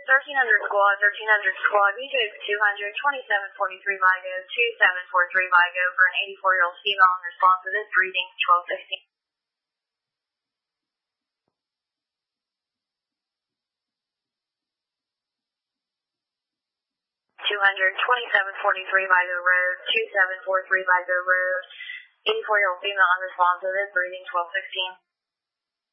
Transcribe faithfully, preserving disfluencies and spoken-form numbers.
thirteen hundred squad, thirteen hundred squad, V J two hundred, twenty-seven forty-three Vigo, two seven four three Vigo for an eighty-four-year-old female in response to this reading, twelve sixteen. two hundred, twenty-seven forty-three Vigo Road, two seven four three Vigo Road, eighty-four-year-old female in response to this reading, twelve sixteen.